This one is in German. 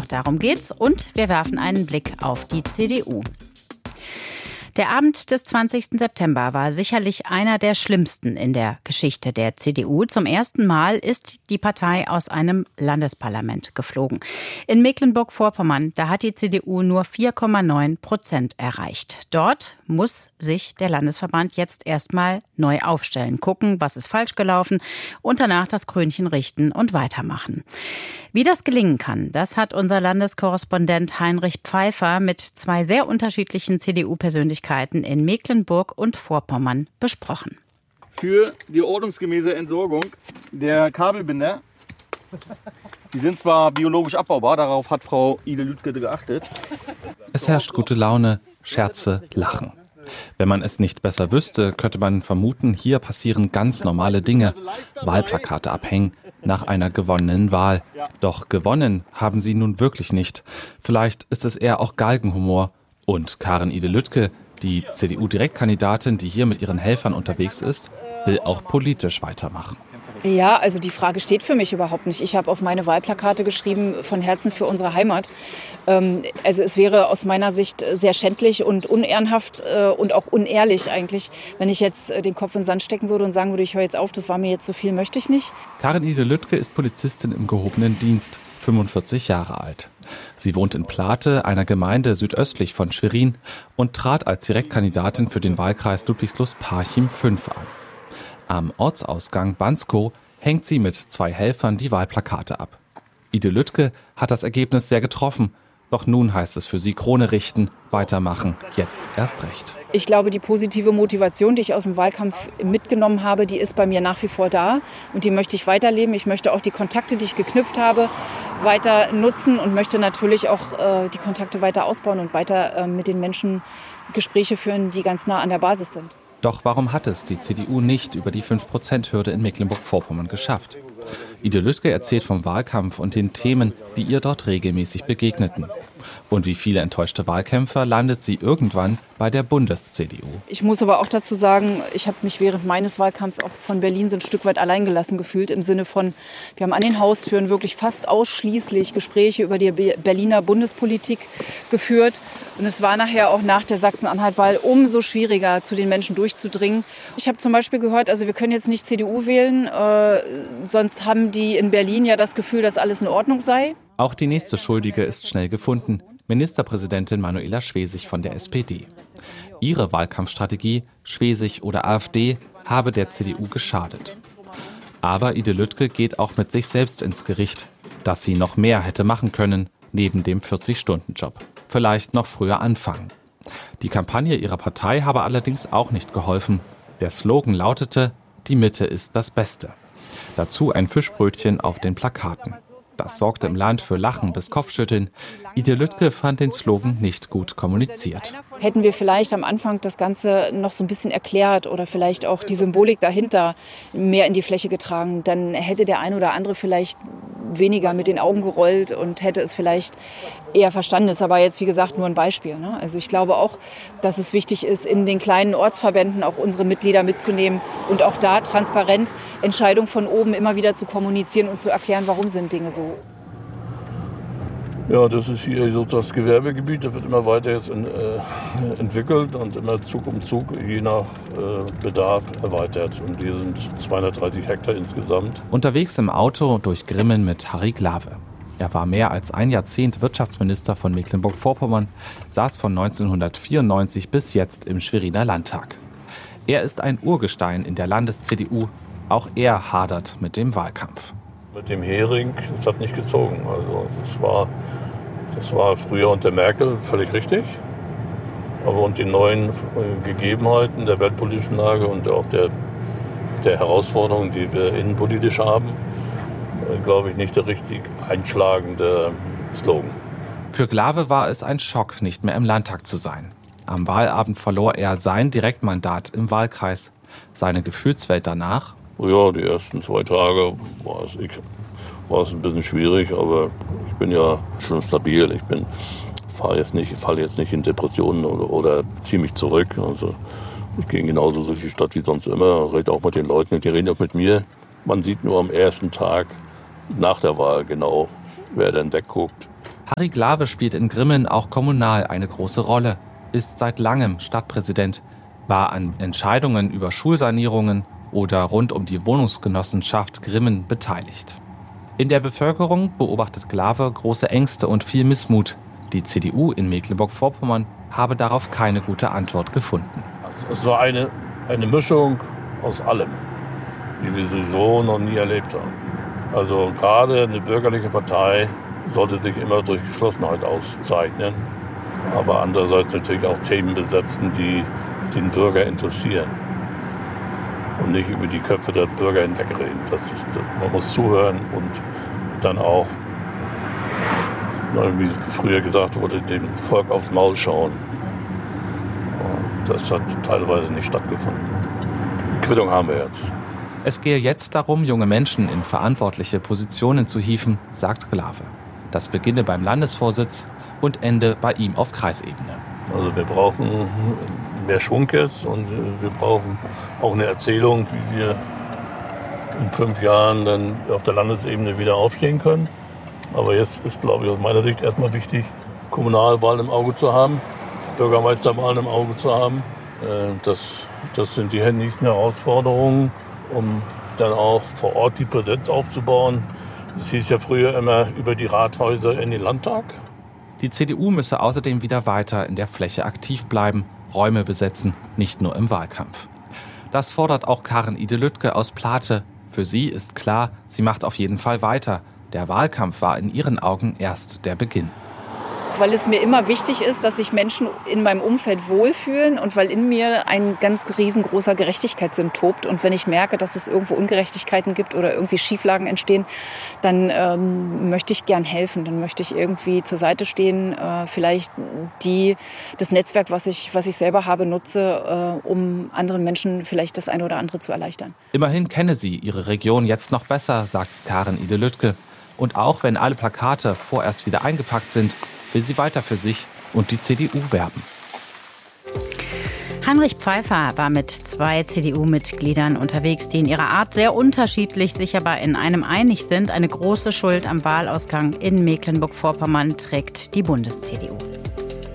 Auch darum geht's. Und wir werfen einen Blick auf die CDU. Der Abend des 20. September war sicherlich einer der schlimmsten in der Geschichte der CDU. Zum ersten Mal ist die Partei aus einem Landesparlament geflogen. In Mecklenburg-Vorpommern, da hat die CDU nur 4,9% erreicht. Dort muss sich der Landesverband jetzt erstmal neu aufstellen, gucken, was ist falsch gelaufen und danach das Krönchen richten und weitermachen. Wie das gelingen kann, das hat unser Landeskorrespondent Heinrich Pfeiffer mit zwei sehr unterschiedlichen CDU-Persönlichkeiten in Mecklenburg und Vorpommern besprochen. Für die ordnungsgemäße Entsorgung der Kabelbinder, die sind zwar biologisch abbaubar, darauf hat Frau Ide Lüdke geachtet. Es herrscht gute Laune, Scherze, Lachen. Wenn man es nicht besser wüsste, könnte man vermuten, hier passieren ganz normale Dinge. Wahlplakate abhängen nach einer gewonnenen Wahl. Doch gewonnen haben sie nun wirklich nicht. Vielleicht ist es eher auch Galgenhumor. Und Karin Ide Lüdke, die CDU-Direktkandidatin, die hier mit ihren Helfern unterwegs ist, will auch politisch weitermachen. Ja, also die Frage steht für mich überhaupt nicht. Ich habe auf meine Wahlplakate geschrieben, von Herzen für unsere Heimat. Also es wäre aus meiner Sicht sehr schändlich und unehrenhaft und auch unehrlich eigentlich, wenn ich jetzt den Kopf in den Sand stecken würde und sagen würde, ich höre jetzt auf, das war mir jetzt zu viel, möchte ich nicht. Karin Ide Lüdke ist Polizistin im gehobenen Dienst, 45 Jahre alt. Sie wohnt in Plate, einer Gemeinde südöstlich von Schwerin, und trat als Direktkandidatin für den Wahlkreis Ludwigslust-Parchim 5 an. Am Ortsausgang Banskow hängt sie mit zwei Helfern die Wahlplakate ab. Ide Lüdke hat das Ergebnis sehr getroffen. Doch nun heißt es für sie Krone richten, weitermachen, jetzt erst recht. Ich glaube, die positive Motivation, die ich aus dem Wahlkampf mitgenommen habe, die ist bei mir nach wie vor da. Und die möchte ich weiterleben. Ich möchte auch die Kontakte, die ich geknüpft habe, weiter nutzen und möchte natürlich auch die Kontakte weiter ausbauen und weiter mit den Menschen Gespräche führen, die ganz nah an der Basis sind. Doch warum hat es die CDU nicht über die 5%-Hürde in Mecklenburg-Vorpommern geschafft? Ide Lüdke erzählt vom Wahlkampf und den Themen, die ihr dort regelmäßig begegneten. Und wie viele enttäuschte Wahlkämpfer landet sie irgendwann bei der Bundes-CDU. Ich muss aber auch dazu sagen, ich habe mich während meines Wahlkampfs auch von Berlin so ein Stück weit alleingelassen gefühlt. Im Sinne von, wir haben an den Haustüren wirklich fast ausschließlich Gespräche über die Berliner Bundespolitik geführt. Und es war nachher auch nach der Sachsen-Anhalt-Wahl umso schwieriger, zu den Menschen durchzudringen. Ich habe zum Beispiel gehört, also wir können jetzt nicht CDU wählen, sonst haben die in Berlin ja das Gefühl, dass alles in Ordnung sei. Auch die nächste Schuldige ist schnell gefunden. Ministerpräsidentin Manuela Schwesig von der SPD. Ihre Wahlkampfstrategie, Schwesig oder AfD, habe der CDU geschadet. Aber Ide Lüdke geht auch mit sich selbst ins Gericht, dass sie noch mehr hätte machen können, neben dem 40-Stunden-Job. Vielleicht noch früher anfangen. Die Kampagne ihrer Partei habe allerdings auch nicht geholfen. Der Slogan lautete, die Mitte ist das Beste. Dazu ein Fischbrötchen auf den Plakaten. Das sorgte im Land für Lachen bis Kopfschütteln. Ide Lüdke fand den Slogan nicht gut kommuniziert. Hätten wir vielleicht am Anfang das Ganze noch so ein bisschen erklärt oder vielleicht auch die Symbolik dahinter mehr in die Fläche getragen, dann hätte der ein oder andere vielleicht weniger mit den Augen gerollt und hätte es vielleicht eher verstanden. Das ist aber jetzt, wie gesagt, nur ein Beispiel, ne? Also ich glaube auch, dass es wichtig ist, in den kleinen Ortsverbänden auch unsere Mitglieder mitzunehmen und auch da transparent Entscheidungen von oben immer wieder zu kommunizieren und zu erklären, warum sind Dinge so. Ja, das ist hier so das Gewerbegebiet, das wird immer weiter jetzt entwickelt und immer Zug um Zug, je nach Bedarf erweitert. Und hier sind 230 Hektar insgesamt. Unterwegs im Auto durch Grimmen mit Harry Glawe. Er war mehr als ein Jahrzehnt Wirtschaftsminister von Mecklenburg-Vorpommern, saß von 1994 bis jetzt im Schweriner Landtag. Er ist ein Urgestein in der Landes-CDU. Auch er hadert mit dem Wahlkampf. Mit dem Hering, das hat nicht gezogen. Also das war früher unter Merkel völlig richtig. Aber unter den neuen Gegebenheiten der weltpolitischen Lage und auch der Herausforderungen, die wir innenpolitisch haben, glaube ich, nicht der richtig einschlagende Slogan. Für Glawe war es ein Schock, nicht mehr im Landtag zu sein. Am Wahlabend verlor er sein Direktmandat im Wahlkreis. Seine Gefühlswelt danach? Ja, die ersten 2 Tage war es ein bisschen schwierig, aber ich bin ja schon stabil. Ich falle jetzt nicht in Depressionen oder ziehe mich zurück. Also ich gehe genauso durch die Stadt wie sonst immer, rede auch mit den Leuten, die reden auch mit mir. Man sieht nur am ersten Tag nach der Wahl genau, wer denn wegguckt, Harry Glawe spielt in Grimmen auch kommunal eine große Rolle, ist seit langem Stadtpräsident, war an Entscheidungen über Schulsanierungen oder rund um die Wohnungsgenossenschaft Grimmen beteiligt. In der Bevölkerung beobachtet Glawe große Ängste und viel Missmut. Die CDU in Mecklenburg-Vorpommern habe darauf keine gute Antwort gefunden. Es war eine Mischung aus allem, wie wir sie so noch nie erlebt haben. Also gerade eine bürgerliche Partei sollte sich immer durch Geschlossenheit auszeichnen, aber andererseits natürlich auch Themen besetzen, die den Bürger interessieren und nicht über die Köpfe der Bürger hinwegreden. Man muss zuhören und dann auch, wie früher gesagt wurde, dem Volk aufs Maul schauen. Und das hat teilweise nicht stattgefunden. Die Quittung haben wir jetzt. Es gehe jetzt darum, junge Menschen in verantwortliche Positionen zu hieven, sagt Glawe. Das beginne beim Landesvorsitz und ende bei ihm auf Kreisebene. Also wir brauchen mehr Schwung jetzt und wir brauchen auch eine Erzählung, wie wir in 5 Jahren dann auf der Landesebene wieder aufstehen können. Aber jetzt ist, glaube ich, aus meiner Sicht erstmal wichtig, Kommunalwahlen im Auge zu haben, Bürgermeisterwahlen im Auge zu haben. Das sind die nächsten Herausforderungen, um dann auch vor Ort die Präsenz aufzubauen. Es hieß ja früher immer über die Rathäuser in den Landtag. Die CDU müsse außerdem wieder weiter in der Fläche aktiv bleiben, Räume besetzen, nicht nur im Wahlkampf. Das fordert auch Karin Ide-Lüttke aus Plate. Für sie ist klar, sie macht auf jeden Fall weiter. Der Wahlkampf war in ihren Augen erst der Beginn. Weil es mir immer wichtig ist, dass sich Menschen in meinem Umfeld wohlfühlen und weil in mir ein ganz riesengroßer Gerechtigkeitssinn tobt. Und wenn ich merke, dass es irgendwo Ungerechtigkeiten gibt oder irgendwie Schieflagen entstehen, dann möchte ich gern helfen. Dann möchte ich irgendwie zur Seite stehen, vielleicht das Netzwerk, was ich selber habe, nutze, um anderen Menschen vielleicht das eine oder andere zu erleichtern. Immerhin kenne sie ihre Region jetzt noch besser, sagt Karin Ide-Lüttke. Und auch wenn alle Plakate vorerst wieder eingepackt sind, will sie weiter für sich und die CDU werben. Heinrich Pfeiffer war mit 2 CDU-Mitgliedern unterwegs, die in ihrer Art sehr unterschiedlich, sich aber in einem einig sind. Eine große Schuld am Wahlausgang in Mecklenburg-Vorpommern trägt die Bundes-CDU.